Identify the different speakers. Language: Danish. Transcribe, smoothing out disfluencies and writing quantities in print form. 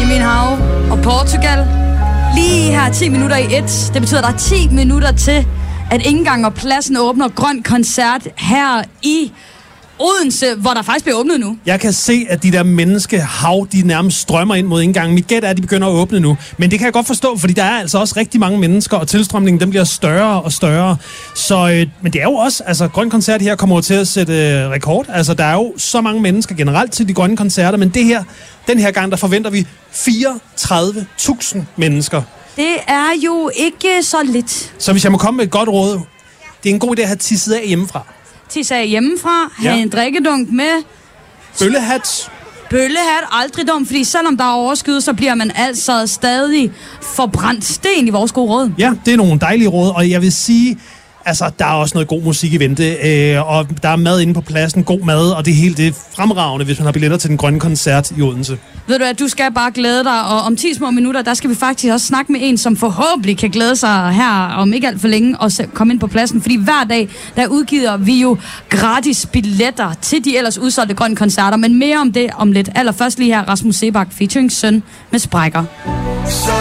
Speaker 1: min hav og Portugal. Lige her 10 minutter i 1. Det betyder, at der er 10 minutter til, at indgang og pladsen åbner grøn koncert her i Odense, hvor der faktisk bliver åbnet nu.
Speaker 2: Jeg kan se, at de der menneskehav, de nærmest strømmer ind mod indgangen. Mit gæt er, at de begynder at åbne nu. Men det kan jeg godt forstå, fordi der er altså også rigtig mange mennesker, og tilstrømningen den bliver større og større. Så, men det er jo også, altså grøn koncert her kommer til at sætte rekord. Altså der er jo så mange mennesker generelt til de grønne koncerter, men den her gang, der forventer vi 34.000 mennesker.
Speaker 1: Det er jo ikke så lidt.
Speaker 2: Så hvis jeg må komme med et godt råd, det er en god idé at have tisset af hjemmefra.
Speaker 1: Tisse af hjemmefra, have en drikkedunk med. Bøllehat, aldrig dumt, fordi selvom der er overskud, så bliver man altså stadig forbrændt. Det er egentlig vores gode råd.
Speaker 2: Ja, det er nogle dejlige råd, og jeg vil sige, altså, der er også noget god musik i vente, og der er mad inde på pladsen, god mad, og det hele det er fremragende, hvis man har billetter til den grønne koncert i Odense.
Speaker 1: Ved du at du skal bare glæde dig, og om 10 små minutter, der skal vi faktisk også snakke med en, som forhåbentlig kan glæde sig her om ikke alt for længe, og komme ind på pladsen, fordi hver dag, der udgiver vi jo gratis billetter til de ellers udsolgte grønne koncerter, men mere om det om lidt. Allerførst lige her Rasmus Seebach featuring Søn med Sprækker.